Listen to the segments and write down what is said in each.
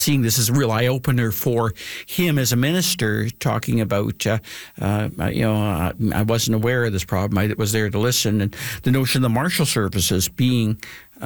seeing this as a real eye-opener for him as a minister, talking about, I wasn't aware of this problem. I was there to listen. And the notion of the Marshal Services being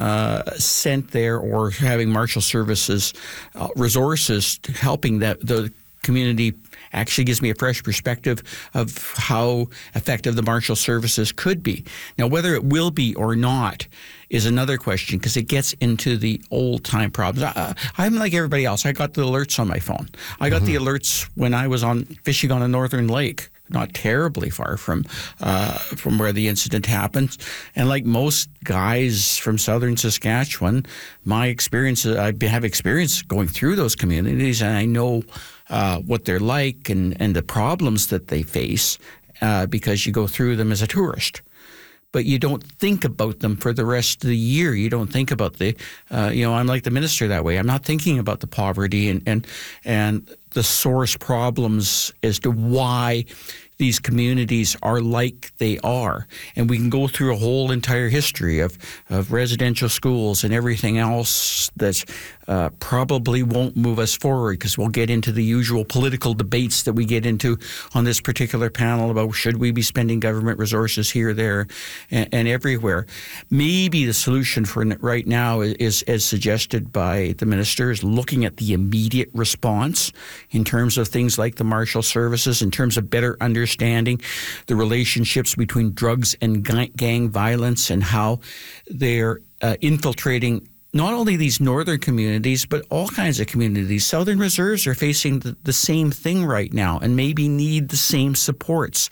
sent there, or having Marshal Services resources helping the community, actually gives me a fresh perspective of how effective the Marshal Services could be. Now, whether it will be or not is another question, because it gets into the old-time problems. I'm like everybody else. I got the alerts on my phone. I got the alerts when I was fishing on a northern lake, not terribly far from where the incident happened. And like most guys from southern Saskatchewan, my experience, I have experience going through those communities, and I know what they're like and the problems that they face because you go through them as a tourist. But you don't think about them for the rest of the year. You don't think about I'm like the minister that way. I'm not thinking about the poverty and the source problems as to why these communities are like they are. And we can go through a whole entire history of residential schools and everything else that probably won't move us forward, because we'll get into the usual political debates that we get into on this particular panel about should we be spending government resources here, there, and everywhere. Maybe the solution for right now is, as suggested by the minister, is looking at the immediate response in terms of things like the Marshal Services, in terms of better understanding the relationships between drugs and gang violence and how they're infiltrating not only these northern communities, but all kinds of communities. Southern reserves are facing the same thing right now and maybe need the same supports.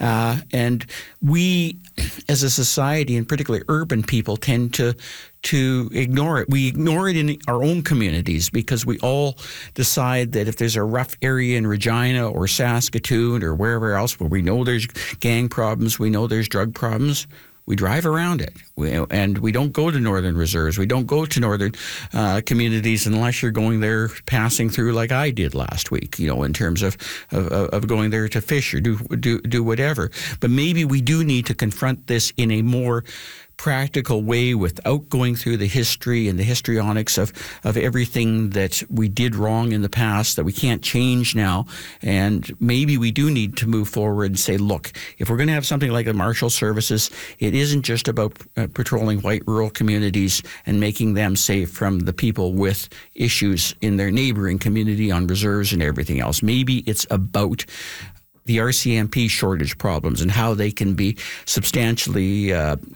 And we, as a society, and particularly urban people, tend to ignore it. We ignore it in our own communities because we all decide that if there's a rough area in Regina or Saskatoon or wherever else where we know there's gang problems, we know there's drug problems, we drive around it, and we don't go to northern reserves. We don't go to northern communities unless you're going there, passing through like I did last week. In terms of going there to fish or do whatever. But maybe we do need to confront this in a more practical way without going through the history and the histrionics of everything that we did wrong in the past that we can't change now. And maybe we do need to move forward and say, look, if we're going to have something like the Marshal Services, it isn't just about patrolling white rural communities and making them safe from the people with issues in their neighboring community on reserves and everything else. Maybe it's about the RCMP shortage problems and how they can be substantially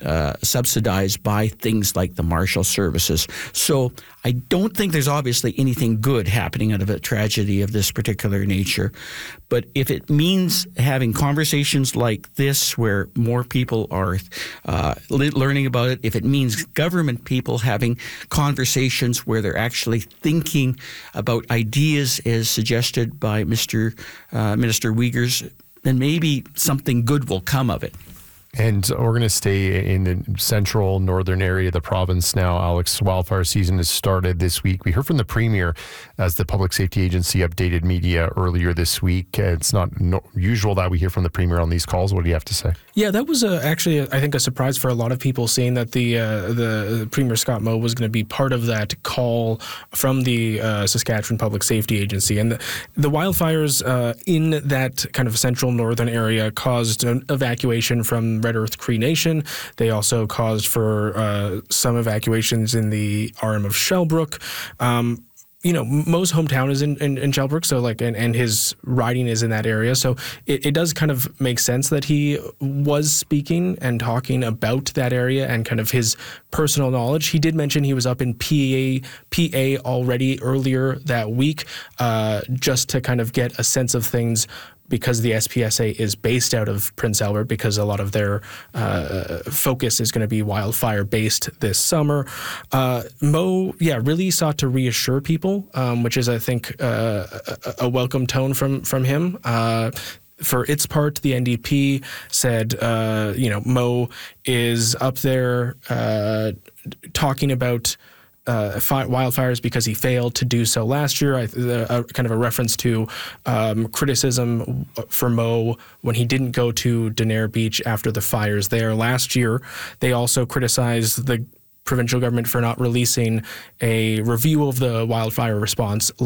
subsidized by things like the Marshal Services. So I don't think there's obviously anything good happening out of a tragedy of this particular nature. But if it means having conversations like this where more people are learning about it, if it means government people having conversations where they're actually thinking about ideas as suggested by Minister Wiegers, then maybe something good will come of it. And we're going to stay in the central northern area of the province now. Alex, wildfire season has started this week. We heard from the Premier as the Public Safety Agency updated media earlier this week. It's not usual that we hear from the Premier on these calls. What do you have to say? Yeah, that was actually, I think, a surprise for a lot of people, seeing that the Premier Scott Moe was going to be part of that call from the Saskatchewan Public Safety Agency. And the wildfires in that kind of central northern area caused an evacuation from Red Earth Cree Nation. They also caused for some evacuations in the arm of Shellbrook. Mo's hometown is in Shellbrook, so and his riding is in that area. So it does kind of make sense that he was speaking and talking about that area and kind of his personal knowledge. He did mention he was up in PA already earlier that week, just to kind of get a sense of things, because the SPSA is based out of Prince Albert, because a lot of their focus is going to be wildfire-based this summer. Moe, really sought to reassure people, which is, I think, a welcome tone from him. For its part, the NDP said, Moe is up there talking about wildfires because he failed to do so last year. Kind of a reference to criticism for Moe when he didn't go to Denair Beach after the fires there last year. They also criticized the provincial government for not releasing a review of the wildfire response